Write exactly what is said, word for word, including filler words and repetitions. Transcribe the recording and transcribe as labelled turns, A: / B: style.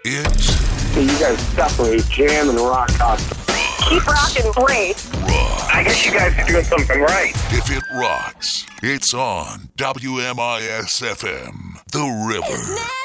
A: It's...
B: You guys definitely jam and rock out.
C: Keep rocking, great.
A: Rock.
B: I guess you guys are doing something right.
A: If it rocks, it's on W M I S F M, The River.